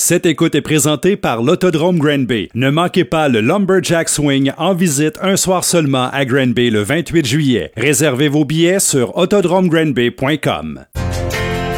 Cette écoute est présentée par l'Autodrome Granby. Ne manquez pas le Lumberjack Swing en visite un soir seulement à Granby le 28 juillet. Réservez vos billets sur autodromegranby.com.